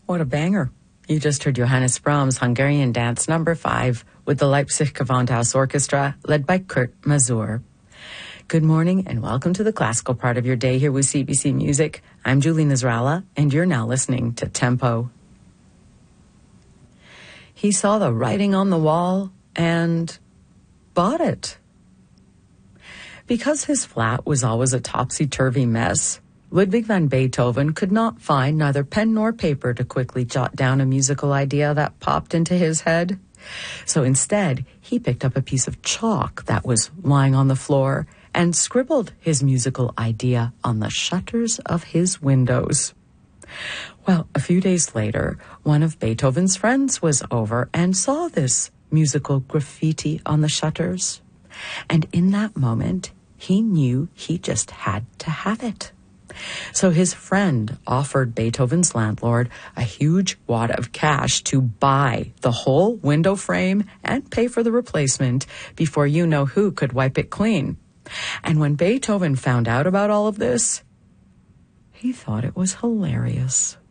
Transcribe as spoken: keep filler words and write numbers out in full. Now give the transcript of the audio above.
What a banger. You just heard Johannes Brahms' Hungarian Dance Number five with the Leipzig Gewandhaus Orchestra, led by Kurt Masur. Good morning and welcome to the classical part of your day here with C B C Music. I'm Julie Nasrallah, and you're now listening to Tempo. He saw the writing on the wall and bought it. Because his flat was always a topsy-turvy mess, Ludwig van Beethoven could not find neither pen nor paper to quickly jot down a musical idea that popped into his head. So instead, he picked up a piece of chalk that was lying on the floor and scribbled his musical idea on the shutters of his windows. Well, a few days later, one of Beethoven's friends was over and saw this musical graffiti on the shutters. And in that moment, he knew he just had to have it. So his friend offered Beethoven's landlord a huge wad of cash to buy the whole window frame and pay for the replacement before you know who could wipe it clean. And when Beethoven found out about all of this, he thought it was hilarious.